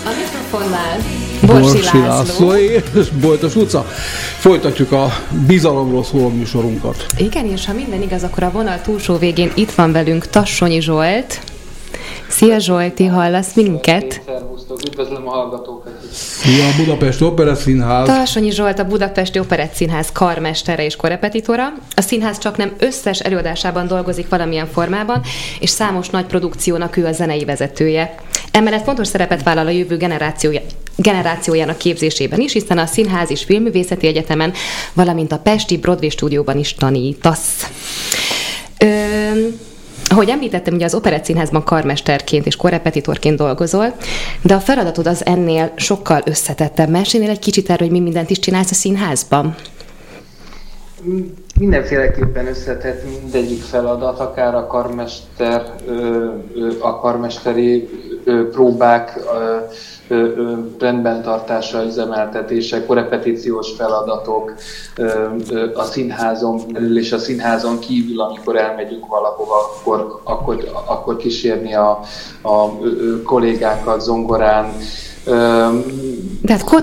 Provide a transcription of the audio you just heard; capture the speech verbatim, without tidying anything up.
A mikrofonnál Borsi László és Bojtos utca. Folytatjuk a bizalomról szóló műsorunkat. Igen, és ha minden igaz, akkor a vonal túlsó végén itt van velünk Tassonyi Zsolt. Szia Zsolti, hallasz minket? Szervusztok, üdvözlöm a hallgatókat is. Szia, a Budapesti Operettszínház. Tassonyi Zsolt a Budapesti Operettszínház karmestere és korrepetitora. A színház csaknem összes előadásában dolgozik valamilyen formában, és számos nagy produkciónak ő a zenei vezetője. Emellett fontos szerepet vállal a jövő generációja, generációjának képzésében is, hiszen a Színház és Filmművészeti Egyetemen, valamint a Pesti Broadway stúdióban is tanítasz. Ö, ahogy említettem, ugye az Operettszínházban karmesterként és korrepetitorként dolgozol, de a feladatod az ennél sokkal összetettebb. Mesélnél egy kicsit erről, hogy mi mindent is csinálsz a színházban? Mindenféleképpen összetett mindegyik feladat, akár a karmester, a karmesteri próbák, rendben tartása, üzemeltetése, korrepetíciós feladatok, a színházon belül és a színházon kívül, amikor elmegyünk valahova, akkor, akkor, akkor kísérni a, a kollégákat zongorán. Tehát